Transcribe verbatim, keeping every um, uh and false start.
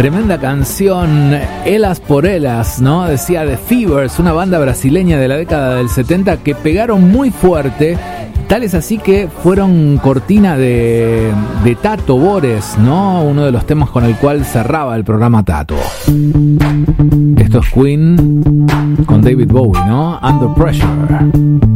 Tremenda canción, Elas por Elas, ¿no? Decía The Fevers, una banda brasileña de la década del setenta que pegaron muy fuerte, tal es así que fueron cortina de, de Tato Bores, ¿no? Uno de los temas con el cual cerraba el programa Tato. Esto es Queen con David Bowie, ¿no? Under Pressure.